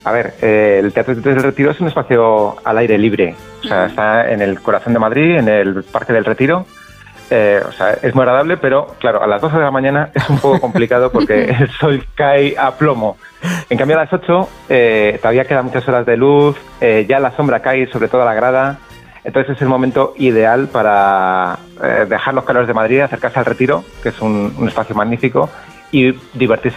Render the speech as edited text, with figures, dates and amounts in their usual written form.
A ver, el Teatro del Retiro es un espacio al aire libre. O sea, está en el corazón de Madrid, en el Parque del Retiro. O sea, es muy agradable, pero claro, a las 12 de la mañana es un poco complicado porque el sol cae a plomo. En cambio, a las 8 todavía quedan muchas horas de luz, ya la sombra cae sobre toda la grada. Entonces es el momento ideal para dejar los calores de Madrid, acercarse al Retiro, que es un espacio magnífico, y divertirse